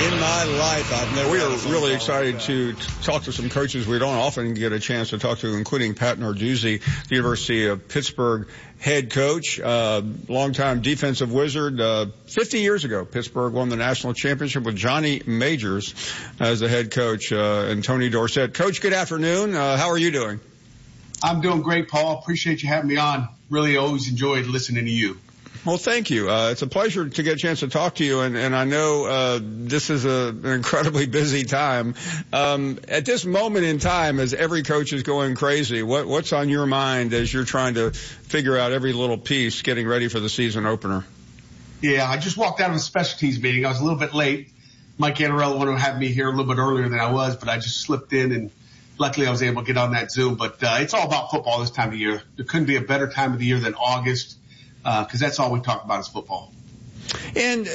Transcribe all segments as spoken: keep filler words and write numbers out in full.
in my life, I've never. We are really excited to talk to some coaches we don't often get a chance to talk to, including Pat Narduzzi, the University of Pittsburgh head coach, uh, longtime defensive wizard. Uh, fifty years ago, Pittsburgh won the national championship with Johnny Majors as the head coach, uh, and Tony Dorsett. Coach, good afternoon. Uh, how are you doing? I'm doing great, Paul. Appreciate you having me on. Really always enjoyed listening to you. Well, thank you. Uh, it's a pleasure to get a chance to talk to you, and, and I know uh, this is a, an incredibly busy time. Um, at this moment in time, as every coach is going crazy, what, what's on your mind as you're trying to figure out every little piece getting ready for the season opener? Yeah, I just walked out of a specialties meeting. I was a little bit late. Mike Anarella wanted to have me here a little bit earlier than I was, but I just slipped in, and luckily I was able to get on that Zoom. But uh, it's all about football this time of year. There couldn't be a better time of the year than August. Because uh, that's all we talk about is football. And uh,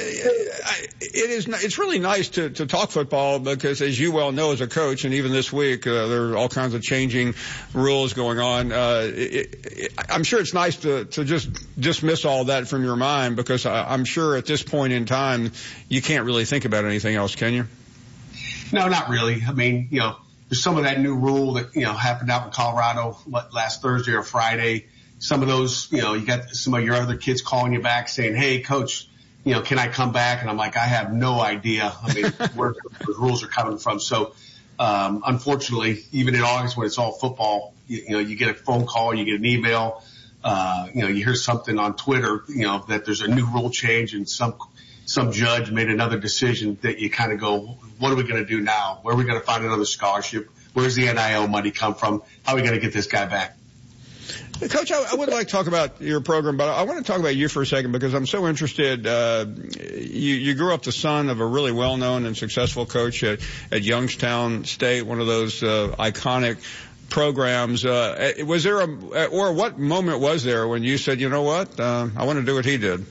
it is, it's really nice to, to talk football because, as you well know as a coach, and even this week, uh, there are all kinds of changing rules going on. Uh, it, it, I'm sure it's nice to, to just dismiss all that from your mind because I, I'm sure at this point in time, you can't really think about anything else, can you? No, not really. I mean, you know, there's some of that new rule that, you know, happened out in Colorado last Thursday or Friday. Some of those, you know, you got some of your other kids calling you back saying, hey, coach, you know, can I come back? And I'm like, I have no idea. I mean, where the rules are coming from. So, um, unfortunately, even in August when it's all football, you, you know, you get a phone call, you get an email, uh, you know, you hear something on Twitter, you know, that there's a new rule change and some, some judge made another decision that you kind of go, what are we going to do now? Where are we going to find another scholarship? Where's the N I L money come from? How are we going to get this guy back? Coach, I, I would like to talk about your program, but I want to talk about you for a second because I'm so interested. Uh, you, you grew up the son of a really well-known and successful coach at, at Youngstown State, one of those uh, iconic programs. Uh, was there a, or what moment was there when you said, you know what, uh, I want to do what he did?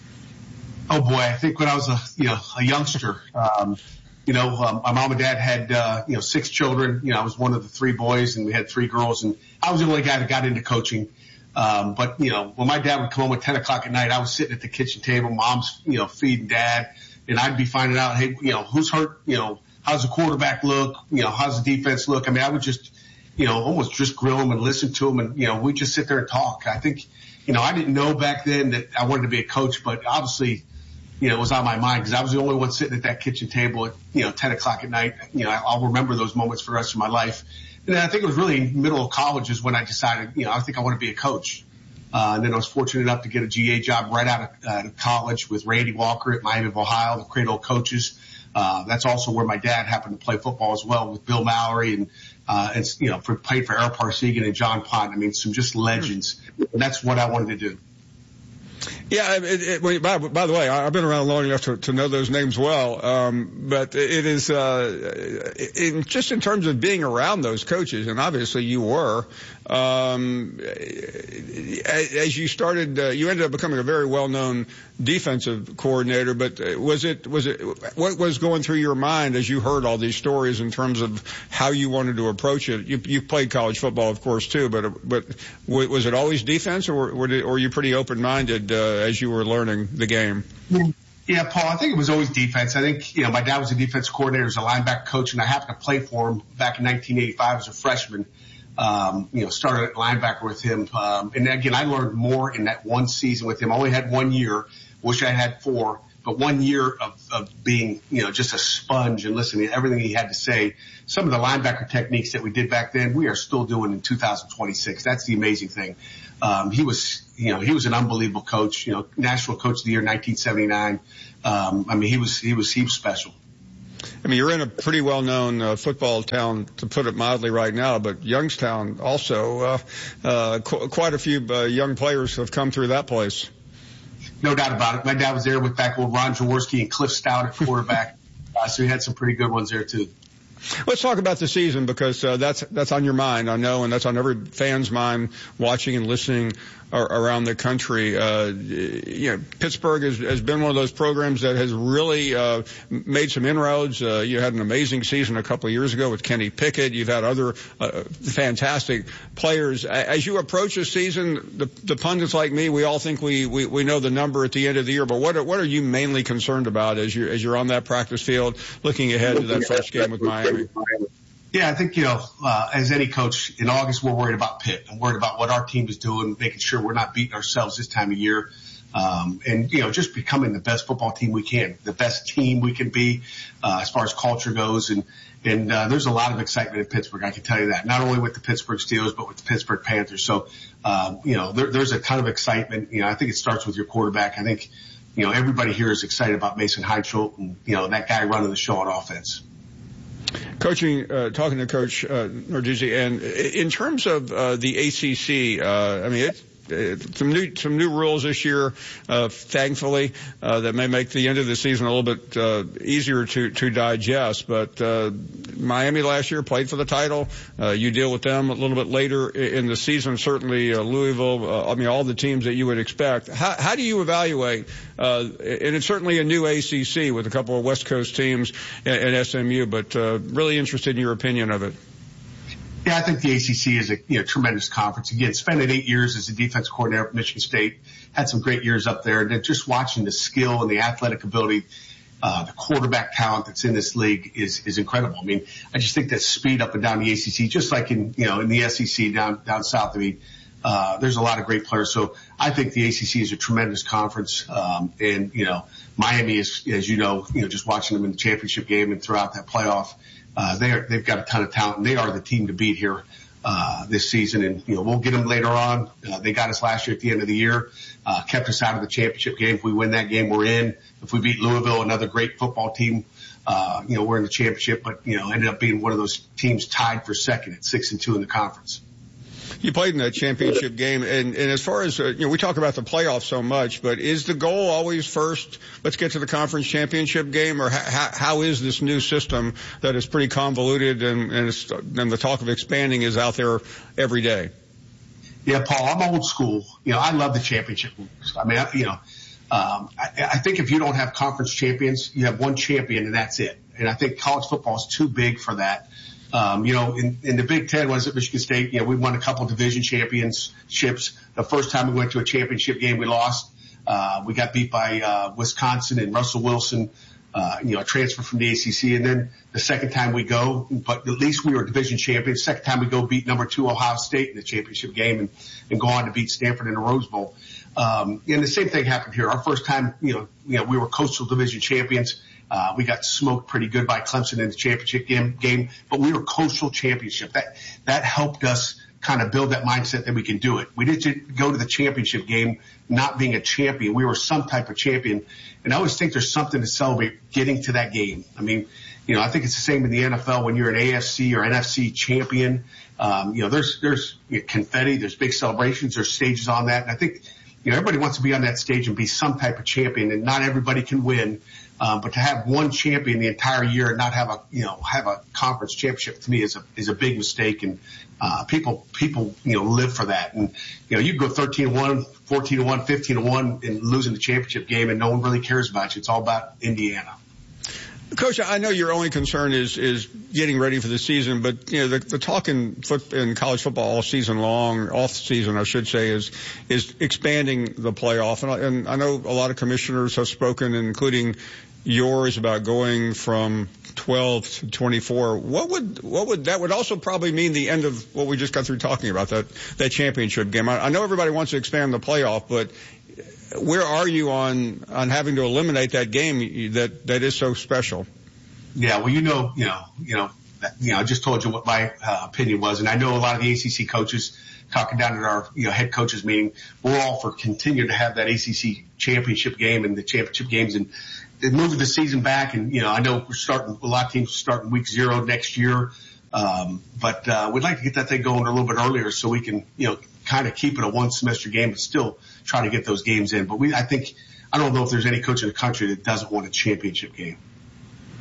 Oh boy, I think when I was a, you know, a youngster, um, you know, um, my mom and dad had, uh, you know, six children. You know, I was one of the three boys and we had three girls, and I was the only guy that got into coaching. Um, but, you know, when my dad would come home at ten o'clock at night, I was sitting at the kitchen table, mom's, you know, feeding dad, and I'd be finding out, hey, you know, who's hurt? You know, how's the quarterback look? You know, how's the defense look? I mean, I would just, you know, almost just grill him and listen to him, and, you know, we'd just sit there and talk. I think, you know, I didn't know back then that I wanted to be a coach, but obviously, you know, it was on my mind because I was the only one sitting at that kitchen table at, you know, ten o'clock at night. You know, I'll remember those moments for the rest of my life. And then I think it was really middle of college is when I decided, you know, I think I want to be a coach. Uh, and then I was fortunate enough to get a G A job right out of uh, college with Randy Walker at Miami of Ohio, the Cradle coaches. Uh, that's also where my dad happened to play football as well with Bill Mallory and, uh, and, you know, for, played for Errol Parsegan and John Pond. I mean, some just legends. And that's what I wanted to do. Yeah, it, it, by, by the way, I've been around long enough to, to know those names well, um, but it is uh, in, just in terms of being around those coaches, and obviously you were, um, as you started, uh, you ended up becoming a very well-known defensive coordinator, but was it, was it, what was going through your mind as you heard all these stories in terms of how you wanted to approach it? You, you played college football, of course, too, but, but was it always defense, or were, or were you pretty open-minded, uh, as you were learning the game? Yeah, Paul, I think it was always defense. I think, you know, my dad was a defense coordinator, was a linebacker coach, and I happened to play for him back in nineteen eighty-five as a freshman. Um, you know, started at linebacker with him. Um, and again, I learned more in that one season with him. I only had one year. Wish I had four, but one year of, of being, you know, just a sponge and listening to everything he had to say. Some of the linebacker techniques that we did back then, we are still doing in two thousand twenty-six. That's the amazing thing. Um, he was, you know, he was an unbelievable coach, you know, National Coach of the Year, nineteen seventy-nine. Um, I mean, he was, he was, he was special. I mean, you're in a pretty well-known uh, football town, to put it mildly, right now, but Youngstown also, uh, uh, qu- quite a few uh, young players have come through that place. No doubt about it. My dad was there with back old Ron Jaworski and Cliff Stout at quarterback, uh, so he had some pretty good ones there too. Let's talk about the season, because uh, that's that's on your mind, I know, and that's on every fan's mind watching and listening ar- around the country. Uh, you know, Pittsburgh has, has been one of those programs that has really uh, made some inroads. Uh, you had an amazing season a couple of years ago with Kenny Pickett. You've had other uh, fantastic players. As you approach the season, the, the pundits like me, we all think we, we, we know the number at the end of the year. But what are, what are you mainly concerned about as you as you're on that practice field, looking ahead to that first game with Miami? Yeah, I think, you know, uh, as any coach, in August, we're worried about Pitt. I'm worried about what our team is doing, making sure we're not beating ourselves this time of year. Um, and, you know, just becoming the best football team we can, the best team we can be, uh, as far as culture goes. And, and, uh, there's a lot of excitement in Pittsburgh. I can tell you that, not only with the Pittsburgh Steelers, but with the Pittsburgh Panthers. So, um, you know, there, there's a ton of excitement. You know, I think it starts with your quarterback. I think, you know, everybody here is excited about Mason Heitschel and, you know, that guy running the show on offense. Coaching, uh, talking to Coach uh, Narduzzi, and in terms of uh, the A C C, uh, I mean, it's it, some new some new rules this year, uh, thankfully, uh, that may make the end of the season a little bit uh, easier to to digest. But uh, Miami last year played for the title. Uh, you deal with them a little bit later in the season. Certainly, uh, Louisville. Uh, I mean, all the teams that you would expect. How, how do you evaluate? Uh, and it's certainly a new A C C with a couple of West Coast teams and, and S M U. But uh, really interested in your opinion of it. Yeah, I think the A C C is a you know, tremendous conference. Again, spending eight years as a defense coordinator at Michigan State, had some great years up there. And just watching the skill and the athletic ability, uh, the quarterback talent that's in this league is, is incredible. I mean, I just think that speed up and down the A C C, just like in, you know, in the S E C down, down south. I mean, uh, there's a lot of great players. So I think the A C C is a tremendous conference. Um, and, you know, Miami is, as you know, you know, just watching them in the championship game and throughout that playoff, Uh, they are, they've got a ton of talent, and they are the team to beat here, uh, this season. And, you know, we'll get them later on. Uh, they got us last year at the end of the year, uh, kept us out of the championship game. If we win that game, we're in. If we beat Louisville, another great football team, uh, you know, we're in the championship, but, you know, ended up being one of those teams tied for second at six and two in the conference. You played in that championship game, and, and as far as, uh, you know, we talk about the playoffs so much, but is the goal always first, let's get to the conference championship game, or how, how is this new system that is pretty convoluted and, and, it's, and the talk of expanding is out there every day? Yeah, Paul, I'm old school. You know, I love the championship. I mean, I, you know, um, I, I think if you don't have conference champions, you have one champion and that's it. And I think college football is too big for that. Um, you know, in, in the Big Ten, was at Michigan State, you know, we won a couple division championships. The first time we went to a championship game, we lost. Uh, we got beat by, uh, Wisconsin and Russell Wilson, uh, you know, transfer from the A C C. And then the second time we go, but at least we were division champions. Second time we go beat number two Ohio State in the championship game and, and go on to beat Stanford in the Rose Bowl. Um, and the same thing happened here. Our first time, you know, you know, we were Coastal Division champions. Uh, we got smoked pretty good by Clemson in the championship game, game, but we were Coastal Championship. That, that helped us kind of build that mindset that we can do it. We didn't go to the championship game not being a champion. We were some type of champion. And I always think there's something to celebrate getting to that game. I mean, you know, I think it's the same in the N F L when you're an A F C or N F C champion. Um, you know, there's, there's you know, confetti, there's big celebrations, there's stages on that. And I think, you know, everybody wants to be on that stage and be some type of champion, and not everybody can win. Um, but to have one champion the entire year and not have a, you know, have a conference championship to me is a, is a big mistake. And, uh, people, people, you know, live for that. And, you know, you can go thirteen to one, fourteen to one, fifteen to one and losing the championship game and no one really cares about you. It's all about Indiana. Coach, I know your only concern is, is getting ready for the season, but, you know, the, the talk in foot, in college football all season long, off season, I should say, is, is expanding the playoff. And I, and I know a lot of commissioners have spoken, including yours, about going from twelve to twenty-four. What would, what would, that would also probably mean the end of what we just got through talking about, that, that championship game. I, I know everybody wants to expand the playoff, but where are you on, on having to eliminate that game that, that is so special? Yeah, well, you know, you know, you know, you know, I just told you what my uh, opinion was, and I know a lot of the A C C coaches talking down at our, you know, head coaches meeting, we're all for continuing to have that A C C championship game and the championship games and, and moving the season back. And, you know, I know we're starting, a lot of teams starting week zero next year. Um, but, uh, we'd like to get that thing going a little bit earlier so we can, you know, kind of keep it a one semester game, but still try to get those games in. But we, I think, I don't know if there's any coach in the country that doesn't want a championship game.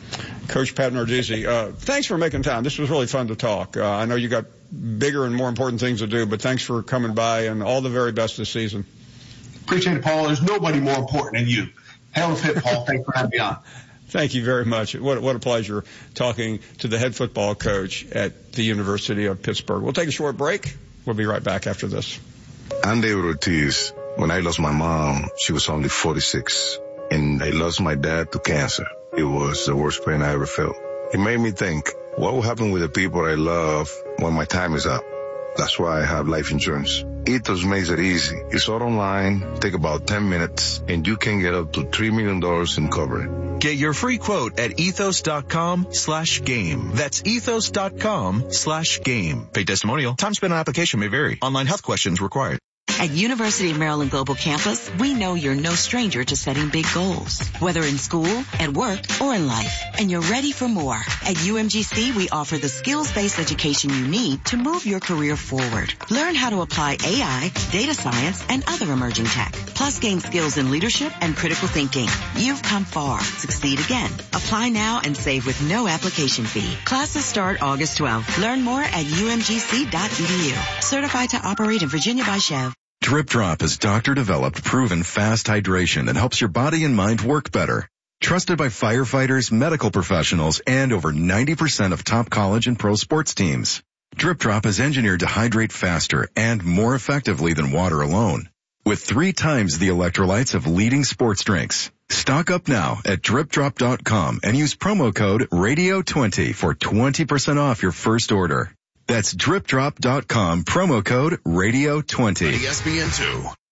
Coach Pat Narduzzi, uh, thanks for making time. This was really fun to talk. Uh, I know you got bigger and more important things to do, but thanks for coming by, and all the very best this season. Appreciate it, Paul. There's nobody more important than you. Hell of a fit, Paul. Thanks for having me on. Thank you very much. What, what a pleasure talking to the head football coach at the University of Pittsburgh. We'll take a short break. We'll be right back after this. I'm David Ortiz. When I lost my mom, she was only forty-six, and I lost my dad to cancer. It was the worst pain I ever felt. It made me think, what will happen with the people I love when my time is up? That's why I have life insurance. Ethos makes it easy. It's all online, take about ten minutes, and you can get up to three million dollars in coverage. Get your free quote at ethos.com slash game. That's ethos.com slash game. Paid testimonial. Time spent on application may vary. Online health questions required. At University of Maryland Global Campus, we know you're no stranger to setting big goals, whether in school, at work, or in life, and you're ready for more. At U M G C, we offer the skills-based education you need to move your career forward. Learn how to apply A I, data science, and other emerging tech, plus gain skills in leadership and critical thinking. You've come far. Succeed again. Apply now and save with no application fee. Classes start August twelfth. Learn more at u m g c dot e d u. Certified to operate in Virginia by Chev. Drip Drop is doctor-developed, proven fast hydration that helps your body and mind work better. Trusted by firefighters, medical professionals, and over ninety percent of top college and pro sports teams. Drip Drop is engineered to hydrate faster and more effectively than water alone, with three times the electrolytes of leading sports drinks. Stock up now at drip drop dot com and use promo code radio twenty for twenty percent off your first order. That's drip drop dot com, promo code radio twenty. E S P N two.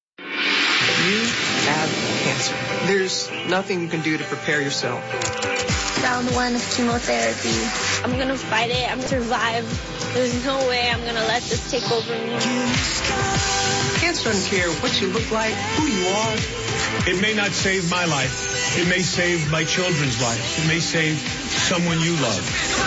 You have cancer. There's nothing you can do to prepare yourself. Round one of chemotherapy. I'm going to fight it. I'm going to survive. There's no way I'm going to let this take over me. Cancer doesn't care what you look like, who you are. It may not save my life. It may save my children's lives. It may save someone you love.